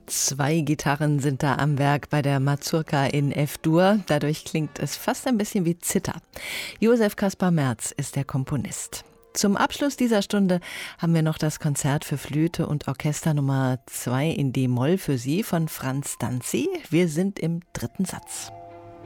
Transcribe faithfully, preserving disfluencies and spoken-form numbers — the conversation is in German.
Zwei Gitarren sind da am Werk bei der Mazurka in F-Dur. Dadurch klingt es fast ein bisschen wie Zither. Josef Kaspar Merz ist der Komponist. Zum Abschluss dieser Stunde haben wir noch das Konzert für Flöte und Orchester Nummer zwei in D-Moll für Sie von Franz Danzi. Wir sind im dritten Satz.